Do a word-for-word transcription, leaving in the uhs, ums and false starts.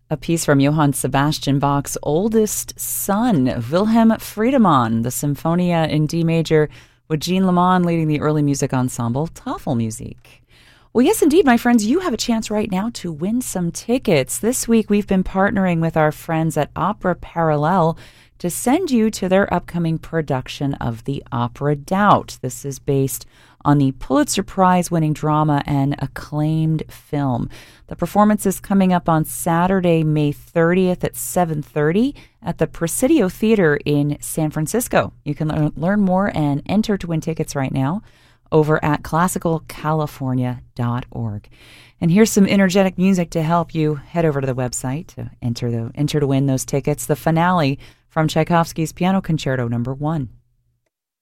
A piece from Johann Sebastian Bach's oldest son, Wilhelm Friedemann, the Symphonia in D major, with Jean Lemon leading the early music ensemble, Tafelmusik. Well, yes, indeed, my friends, you have a chance right now to win some tickets. This week, we've been partnering with our friends at Opera Parallel to send you to their upcoming production of the opera Doubt. This is based on the Pulitzer Prize-winning drama and acclaimed film. The performance is coming up on Saturday, May thirtieth at seven thirty at the Presidio Theater in San Francisco. You can le- learn more and enter to win tickets right now over at classical california dot org. And here's some energetic music to help you. Head over to the website to enter the enter to win those tickets. The finale from Tchaikovsky's Piano Concerto Number One.